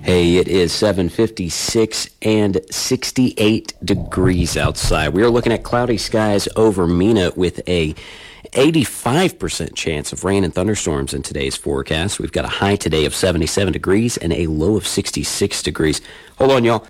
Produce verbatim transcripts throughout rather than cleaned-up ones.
Hey, it is seven fifty-six and sixty-eight degrees outside. We are looking at cloudy skies over Mena with a eighty-five percent chance of rain and thunderstorms in today's forecast. We've got a high today of seventy-seven degrees and a low of sixty-six degrees. Hold on, y'all.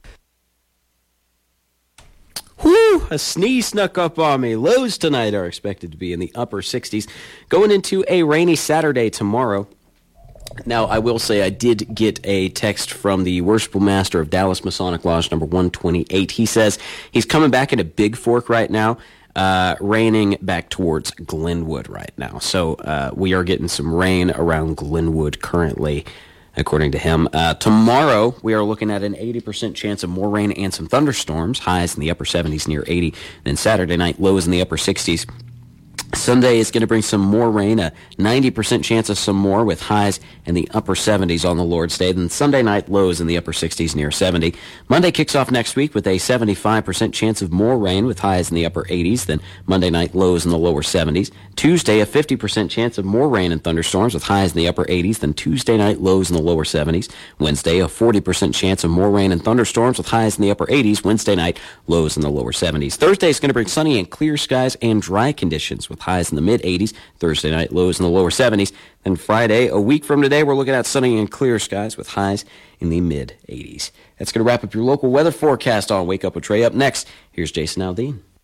Whew, a sneeze snuck up on me. Lows tonight are expected to be in the upper sixties. Going into a rainy Saturday tomorrow. Now, I will say I did get a text from the Worshipful Master of Dallas Masonic Lodge number one twenty-eight. He says he's coming back into Big Fork right now, uh, raining back towards Glenwood right now. So uh, we are getting some rain around Glenwood currently, according to him. Uh, tomorrow, we are looking at an eighty percent chance of more rain and some thunderstorms, highs in the upper seventies near eighty. Then Saturday night, lows in the upper sixties. Sunday is going to bring some more rain, a ninety percent chance of some more with highs in the upper seventies on the Lord's Day. Then Sunday night, lows in the upper sixties near seventy. Monday kicks off next week with a seventy-five percent chance of more rain with highs in the upper eighties. Then Monday night, lows in the lower seventies. Tuesday, a fifty percent chance of more rain and thunderstorms with highs in the upper eighties. Then Tuesday night, lows in the lower seventies. Wednesday, a forty percent chance of more rain and thunderstorms with highs in the upper eighties. Wednesday night, lows in the lower seventies. Thursday is going to bring sunny and clear skies and dry conditions with highs in the mid-eighties. Thursday night, lows in the lower seventies. Then Friday, a week from today, we're looking at sunny and clear skies with highs in the mid-eighties. That's going to wrap up your local weather forecast on Wake Up with Trey. Up next, here's Jason Aldean.